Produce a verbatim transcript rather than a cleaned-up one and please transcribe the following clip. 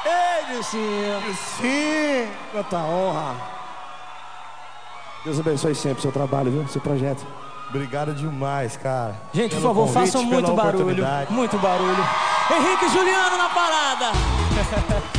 Ei, Dilcinho. Sim. Quanta honra. Deus abençoe sempre o seu trabalho, viu? Seu projeto. Obrigado demais, cara. Gente, por Pelo favor, convite, façam muito pela barulho. oportunidade. Muito barulho. Henrique e Juliano na parada.